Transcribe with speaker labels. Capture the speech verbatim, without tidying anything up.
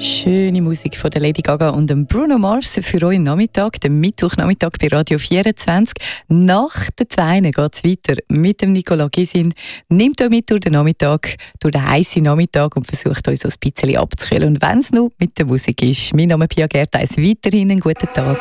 Speaker 1: Schöne Musik von der Lady Gaga und dem Bruno Mars für euren Nachmittag, den Mittwochnachmittag bei Radio vierundzwanzig. Nach der Zweine geht es weiter mit dem Nicola Gysin. Nimmt euch mit durch den Nachmittag, durch den heißen Nachmittag und versucht euch so ein bisschen abzukühlen. Und wenn es nur mit der Musik ist. Mein Name ist Pia Gertheis. Weiterhin einen guten Tag.